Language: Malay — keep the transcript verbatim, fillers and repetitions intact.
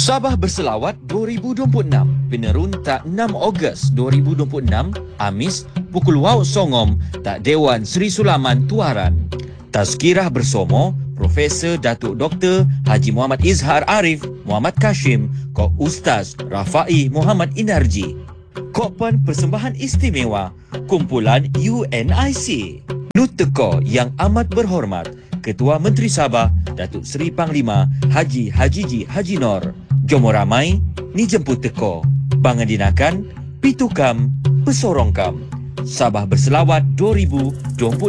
Sabah Berselawat dua ribu dua puluh enam, penerun tak enam Ogos dua ribu dua puluh enam, Amis, pukul Wau Songom, tak Dewan Seri Sulaman Tuaran. Tazkirah Bersomo, Profesor Datuk Doktor Haji Muhammad Izhar Arif Muhammad Kashim, Kok Ustaz Rafai Muhammad Inarji. Kokpan Persembahan Istimewa, kumpulan U N I C. Nuteko yang amat berhormat, Ketua Menteri Sabah Datuk Seri Panglima Haji Hajiji Haji Nor. Jomo ramai ni jemput teko. Bangandinakan Pitukam Pesorongkam. Sabah Berselawat dua ribu dua puluh enam.